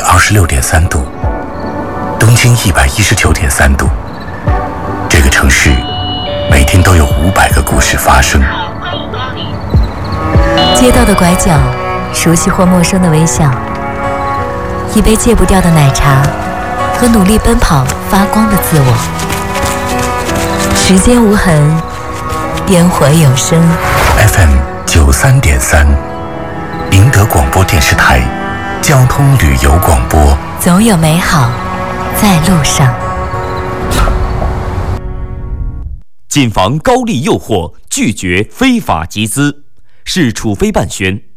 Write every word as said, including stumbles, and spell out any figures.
二十六点三度，东经一百一十九点三度。这个城市每天都有五百个故事发生。 街道的拐角，熟悉或陌生的微笑，一杯戒不掉的奶茶和努力奔跑发光的自我。时间无痕，烟火有声。 F M 九三点三，宁德广播电视台交通旅游广播， 总有美好在路上。 谨防高利诱惑，拒绝非法集资。市处非办宣。